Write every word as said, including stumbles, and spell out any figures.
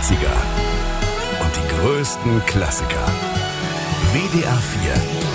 achtziger und die größten Klassiker. W D R vier